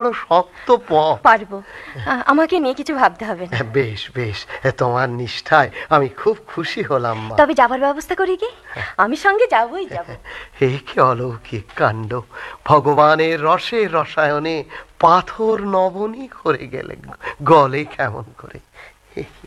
শক্ত পথ। পারবো, আমাকে নিয়ে কিছু ভাবতে হবে না। বেশ বেশ, তোমার নিষ্ঠায় আমি খুব খুশি হলাম মা। তবে যাবার ব্যবস্থা করি কি? আমি সঙ্গে যাবই যাব। এ কি অলৌকিক কাণ্ড! ভগবানের রসে রসায়নে পাথর নবনী করে গেলে গলে কেমন করে!